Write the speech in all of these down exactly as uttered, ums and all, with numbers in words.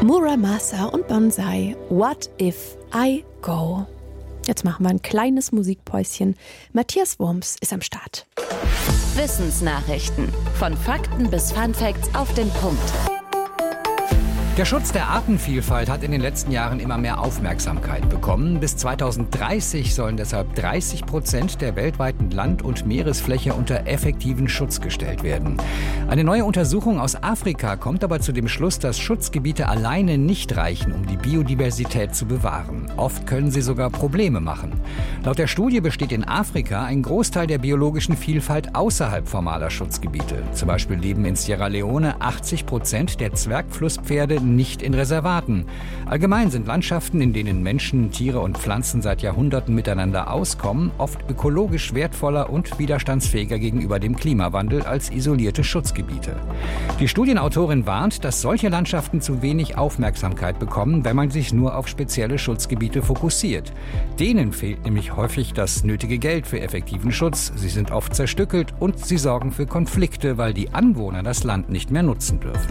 Muramasa und Bonsai, What If I Go? Jetzt machen wir ein kleines Musikpäuschen. Matthias Wurms ist am Start. Wissensnachrichten. Von Fakten bis Funfacts auf den Punkt. Der Schutz der Artenvielfalt hat in den letzten Jahren immer mehr Aufmerksamkeit bekommen. Bis zweitausenddreißig sollen deshalb dreißig Prozent der weltweiten Land- und Meeresfläche unter effektiven Schutz gestellt werden. Eine neue Untersuchung aus Afrika kommt aber zu dem Schluss, dass Schutzgebiete alleine nicht reichen, um die Biodiversität zu bewahren. Oft können sie sogar Probleme machen. Laut der Studie besteht in Afrika ein Großteil der biologischen Vielfalt außerhalb formaler Schutzgebiete. Zum Beispiel leben in Sierra Leone achtzig Prozent der Zwergflusspferde nicht in Reservaten. Allgemein sind Landschaften, in denen Menschen, Tiere und Pflanzen seit Jahrhunderten miteinander auskommen, oft ökologisch wertvoller und widerstandsfähiger gegenüber dem Klimawandel als isolierte Schutzgebiete. Die Studienautorin warnt, dass solche Landschaften zu wenig Aufmerksamkeit bekommen, wenn man sich nur auf spezielle Schutzgebiete fokussiert. Denen fehlt nämlich häufig das nötige Geld für effektiven Schutz. Sie sind oft zerstückelt und sie sorgen für Konflikte, weil die Anwohner das Land nicht mehr nutzen dürfen.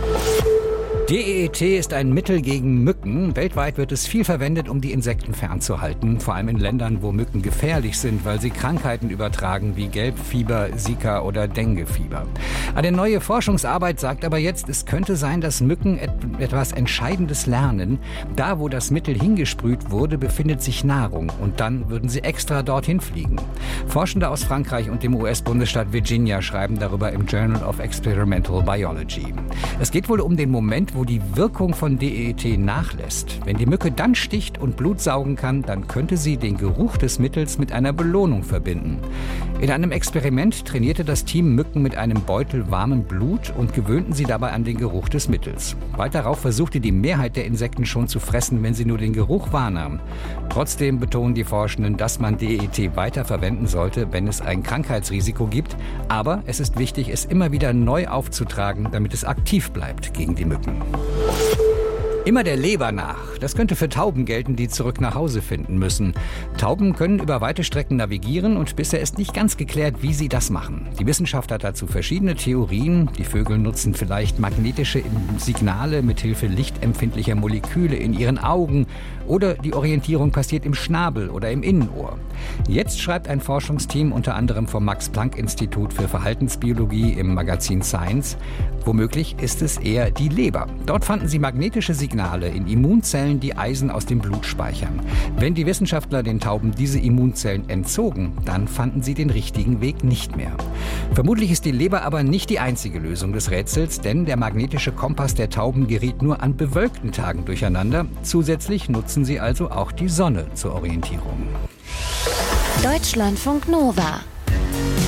D E E T ist ein Mittel gegen Mücken. Weltweit wird es viel verwendet, um die Insekten fernzuhalten. Vor allem in Ländern, wo Mücken gefährlich sind, weil sie Krankheiten übertragen wie Gelbfieber, Zika oder Denguefieber. Eine neue Forschungsarbeit sagt aber jetzt, es könnte sein, dass Mücken et- etwas Entscheidendes lernen. Da, wo das Mittel hingesprüht wurde, befindet sich Nahrung. Und dann würden sie extra dorthin fliegen. Forschende aus Frankreich und dem U S-Bundesstaat Virginia schreiben darüber im Journal of Experimental Biology. Es geht wohl um den Moment, wo die Wirkung von D E E T nachlässt. Wenn die Mücke dann sticht und Blut saugen kann, dann könnte sie den Geruch des Mittels mit einer Belohnung verbinden. In einem Experiment trainierte das Team Mücken mit einem Beutel warmem Blut und gewöhnten sie dabei an den Geruch des Mittels. Bald darauf versuchte die Mehrheit der Insekten schon zu fressen, wenn sie nur den Geruch wahrnahmen. Trotzdem betonen die Forschenden, dass man D E E T weiter verwenden sollte, wenn es ein Krankheitsrisiko gibt. Aber es ist wichtig, es immer wieder neu aufzutragen, damit es aktiv bleibt gegen die Mücken. Immer der Leber nach. Das könnte für Tauben gelten, die zurück nach Hause finden müssen. Tauben können über weite Strecken navigieren und bisher ist nicht ganz geklärt, wie sie das machen. Die Wissenschaft hat dazu verschiedene Theorien. Die Vögel nutzen vielleicht magnetische Signale mithilfe lichtempfindlicher Moleküle in ihren Augen oder die Orientierung passiert im Schnabel oder im Innenohr. Jetzt schreibt ein Forschungsteam unter anderem vom Max-Planck-Institut für Verhaltensbiologie im Magazin Science, womöglich ist es eher die Leber. Dort fanden sie magnetische Signale in Immunzellen, die Eisen aus dem Blut speichern. Wenn die Wissenschaftler den Tauben diese Immunzellen entzogen, dann fanden sie den richtigen Weg nicht mehr. Vermutlich ist die Leber aber nicht die einzige Lösung des Rätsels, denn der magnetische Kompass der Tauben geriet nur an bewölkten Tagen durcheinander. Zusätzlich nutzen sie also auch die Sonne zur Orientierung. Deutschlandfunk Nova